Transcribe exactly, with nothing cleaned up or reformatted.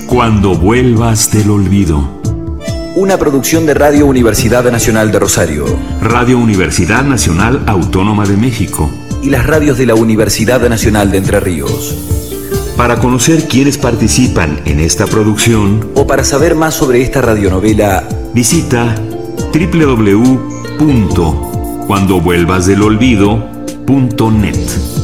Cuando vuelvas del olvido. Una producción de Radio Universidad Nacional de Rosario, Radio Universidad Nacional Autónoma de México y las radios de la Universidad Nacional de Entre Ríos. Para conocer quiénes participan en esta producción o para saber más sobre esta radionovela, visita doble u doble u doble u punto cuando vuelvas del olvido punto net.